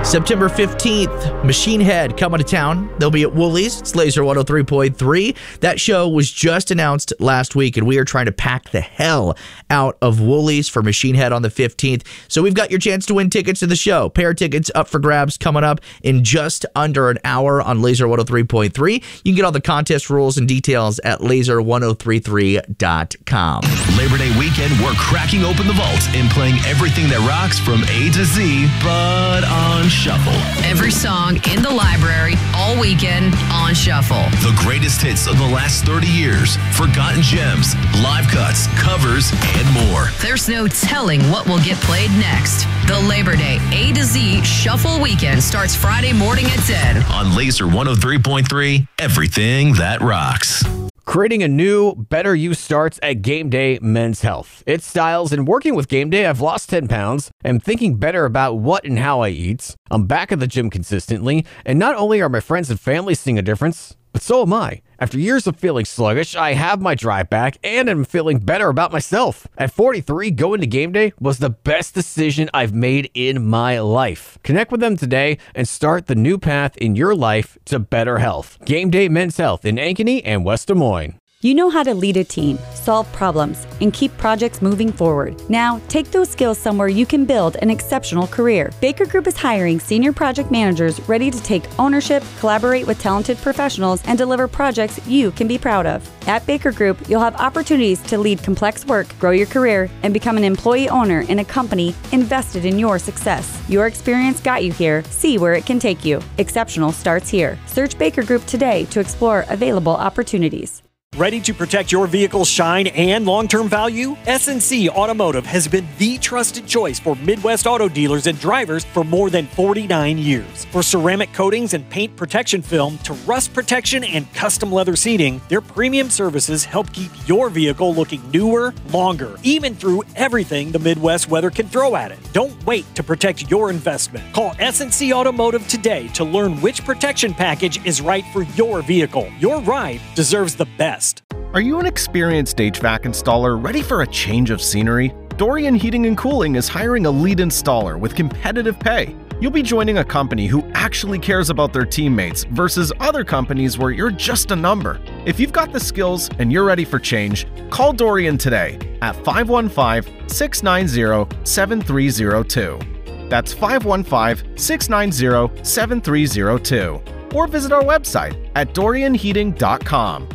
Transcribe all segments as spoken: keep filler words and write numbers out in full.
September fifteenth, Machine Head coming to town. They'll be at Woolies. It's Laser one oh three point three. That show was just announced last week, and we are trying to pack the hell out of Woolies for Machine Head on the fifteenth. So we've got your chance to win tickets to the show. Pair tickets up for grabs coming up in just under an hour on Laser one oh three point three. You can get all the contest rules and details at laser one oh three three dot com. Labor Day weekend, we're cracking open the vault and playing everything that rocks from A to Z, but on shuffle. Every song in the library all weekend on shuffle. The greatest hits of the last thirty years, forgotten gems, live cuts, covers, and more. There's no telling what will get played next. The Labor Day A to Z Shuffle Weekend starts Friday morning at ten. On Laser one oh three point three, everything that rocks. Creating a new, better you starts at Game Day Men's Health. It's styles, and working with Game Day, I've lost ten pounds. I'm thinking better about what and how I eat. I'm back at the gym consistently, and not only are my friends and family seeing a difference, but so am I. After years of feeling sluggish, I have my drive back, and I'm feeling better about myself. At forty-three, going to Game Day was the best decision I've made in my life. Connect with them today and start the new path in your life to better health. Game Day Men's Health in Ankeny and West Des Moines. You know how to lead a team, solve problems, and keep projects moving forward. Now, take those skills somewhere you can build an exceptional career. Baker Group is hiring senior project managers ready to take ownership, collaborate with talented professionals, and deliver projects you can be proud of. At Baker Group, you'll have opportunities to lead complex work, grow your career, and become an employee owner in a company invested in your success. Your experience got you here. See where it can take you. Exceptional starts here. Search Baker Group today to explore available opportunities. Ready to protect your vehicle's shine and long-term value? S and C Automotive has been the trusted choice for Midwest auto dealers and drivers for more than forty-nine years. For ceramic coatings and paint protection film to rust protection and custom leather seating, their premium services help keep your vehicle looking newer, longer, even through everything the Midwest weather can throw at it. Don't wait to protect your investment. Call S and C Automotive today to learn which protection package is right for your vehicle. Your ride deserves the best. Are you an experienced H V A C installer ready for a change of scenery? Dorian Heating and Cooling is hiring a lead installer with competitive pay. You'll be joining a company who actually cares about their teammates versus other companies where you're just a number. If you've got the skills and you're ready for change, call Dorian today at five one five, six nine zero, seven three zero two. That's five one five, six nine zero, seven three zero two. Or visit our website at dorian heating dot com.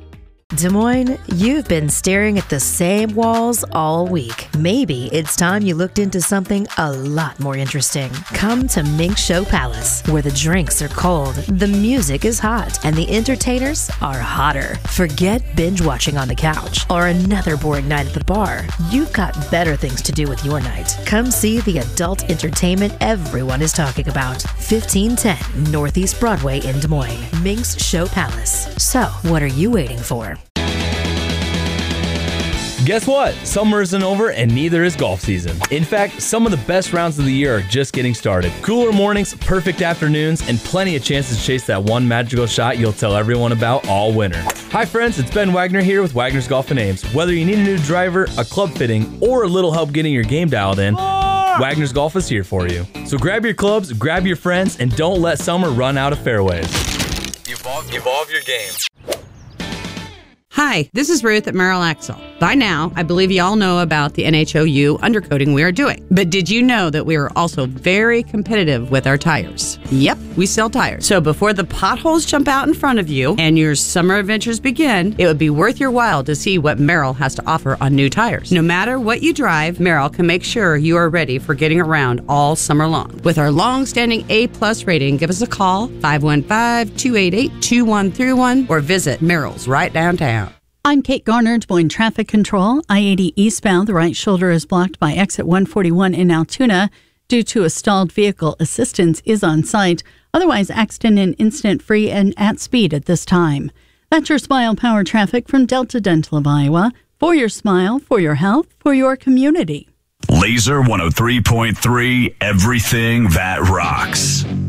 Des Moines, you've been staring at the same walls all week. Maybe it's time you looked into something a lot more interesting. Come to Mink Show Palace, where the drinks are cold, the music is hot, and the entertainers are hotter. Forget binge watching on the couch or another boring night at the bar. You've got better things to do with your night. Come see the adult entertainment everyone is talking about. fifteen ten Northeast Broadway in Des Moines. Mink's Show Palace. So, what are you waiting for? Guess what? Summer isn't over and neither is golf season. In fact, some of the best rounds of the year are just getting started. Cooler mornings, perfect afternoons, and plenty of chances to chase that one magical shot you'll tell everyone about all winter. Hi friends, it's Ben Wagner here with Wagner's Golf and Ames. Whether you need a new driver, a club fitting, or a little help getting your game dialed in, Wagner's Golf is here for you. So grab your clubs, grab your friends, and don't let summer run out of fairways. Evolve, evolve your game. Hi, this is Ruth at Merrill Axle. By now, I believe you all know about the N H O U undercoating we are doing. But did you know that we are also very competitive with our tires? Yep, we sell tires. So before the potholes jump out in front of you and your summer adventures begin, it would be worth your while to see what Merrill has to offer on new tires. No matter what you drive, Merrill can make sure you are ready for getting around all summer long. With our long-standing A-plus rating, give us a call, five one five, two eight eight, two one three one, or visit Merrill's right downtown. I'm Kate Garner, Des Moines Traffic Control. I eighty eastbound, the right shoulder is blocked by exit one forty-one in Altoona due to a stalled vehicle. Assistance is on site. Otherwise, accident and incident free and at speed at this time. That's your Smile Power traffic from Delta Dental of Iowa. For your smile, for your health, for your community. Laser one oh three point three, everything that rocks.